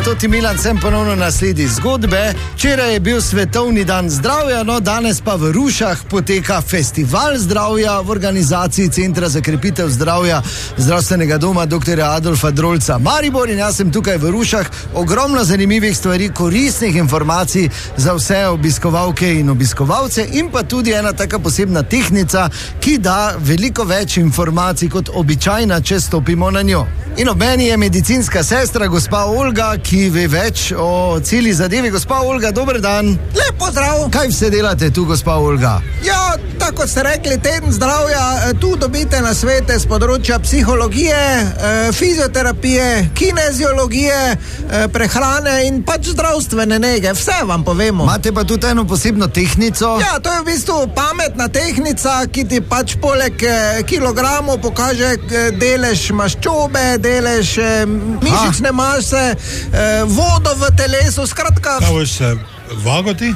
Toti Milan, sem ponovno na sledi zgodbe. Včeraj je bil svetovni dan zdravja, no danes pa v Rušah poteka festival zdravja v organizaciji Centra za krepitev zdravja zdravstvenega doma dr. Adolfa Drolca Maribor in jaz sem tukaj v Rušah. Ogromno zanimivih stvari, koristnih informacij za vse obiskovalke in obiskovalce in pa tudi ena taka posebna tehnica, ki da veliko več informacij kot običajna, če stopimo na njo. In ob meni je medicinska sestra, gospa Olga, ki ve več o celi zadevi. Gospa Olga, dober dan. Lep pozdrav. Kaj vse delate tu, gospa Olga? Ja, tako ste rekli, teden zdravja, tu dobite nasvete z področja psihologije, fizioterapije, kineziologije, prehrane in pač zdravstvene nege. Vse vam povemo. Imate pa tudi eno posebno tehnico? Ja, to je v bistvu pametna tehnica, ki ti pač poleg kilogramov pokaže delež maščobe, delež mišične mase, vodo v telesu, skratka... Kaj boš se vagoti?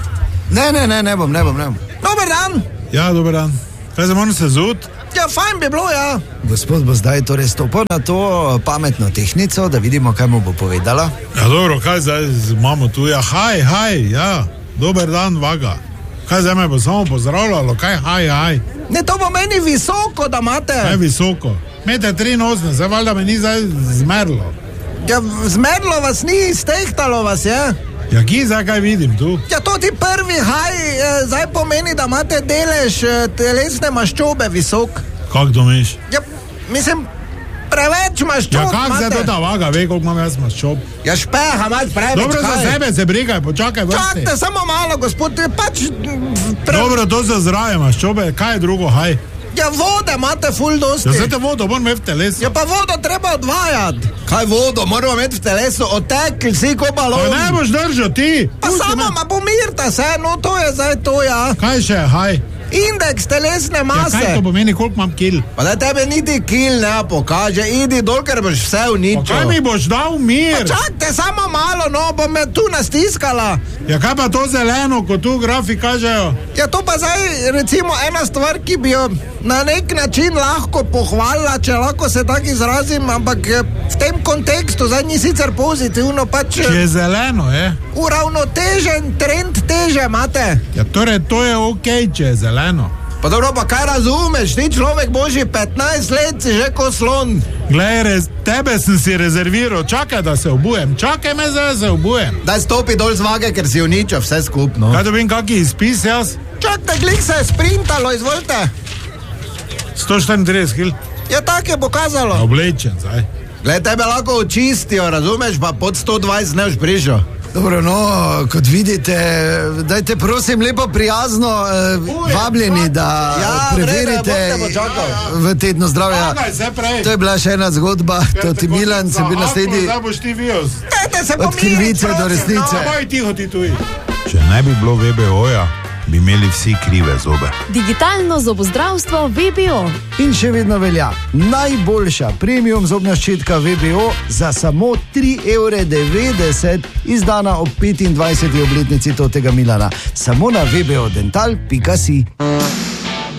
Ne bom. Dober dan! Ja, dober dan. Kaj se moram se zut? Ja, fajn bi bilo, ja. Gospod bo zdaj torej stopil na to pametno tehnico, da vidimo, kaj mu bo povedala. Ja, dobro, kaj zdaj imamo tu? Ja, haj, ja, dober dan, vaga. Kaj zdaj me bo samo pozdravljalo? Kaj, haj? Ne, to bo meni visoko, da imate. Kaj visoko? 1,83 m, zdaj valjda me ni zdaj zmerlo. Ja, zmerlo vas ni, stehtalo vas je. Ja, ki zdaj kaj vidim tu? Ja, to ti prvi haj zdaj pomeni, da imate delež telesne maščobe visok. Kak to misliš? Ja, mislim, preveč maščob Ja, kak zdaj to ta vaga, ve, koliko imam jaz maščob? Ja, špeha, imaš preveč. Dobro, za sebe se brigaj, počakaj vrsti. Čakajte, samo malo, gospod, pač... Dobro, to za zdravje maščobe, kaj je drugo, haj? Ja, vode imate ful dosti. Ja, zdaj te vodo moram imeti v telesu. Ja, pa vodo treba odvajati. Kaj vodo, moramo imeti v telesu, otekli si ko balon. Pa ne boš držal ti. Pa samo, ma pomirta se, no to je zdaj to, ja. Kaj še, haj? Indeks telesne mase. Ja, kaj to pomeni, koliko imam kil? Pa da tebe niti kil ne pokaže, idi dol, ker boš vse uničil. Pa kaj mi boš dal mir? Pa čakajte, samo malo, no, bo me tu nastiskala. Ja, kaj pa to zeleno, ko tu grafi kažejo? Ja, to pa zdaj, recimo, ena stvar, ki bi jo na nek način lahko pohvalila, če lahko se tako izrazim, ampak v tem kontekstu zdaj ni sicer pozitivno, pač... Če je zeleno, je? Uravnotežen trend teže imate. Ja, torej, to je okej, če je zeleno. Pa dobro, pa kaj razumeš, ti človek božji 15 let si že ko slon. Glej, tebe sem si rezerviral, čakaj, da se obujem, čakaj me zdaj, da se obujem. Daj stopi dol z vage, ker si uničil vse skupno. Kaj dobim, kaki izpis jaz? Čakajte, glik se je sprintalo, izvolite. 134 kil. Ja, tak je pokazalo. Oblečen, zdaj. Glej, tebe lahko očistijo, razumeš, pa pod 120 ne už prišel. Dobro, no, kot vidite, dajte prosim lepo prijazno vabljeni, da preverite v tednu zdravja. To je bila še ena zgodba, Toti Milan, sem bil na sledi od krivice do resnice. Če ne bi bilo VBO-ja, bi imeli vsi krive zobe. Digitalno zobozdravstvo VBO. In še vedno velja najboljša premium zobna ščitka VBO za samo 3,90 €, izdana ob 25. obletnici Totega Milana. Samo na vbodental.si.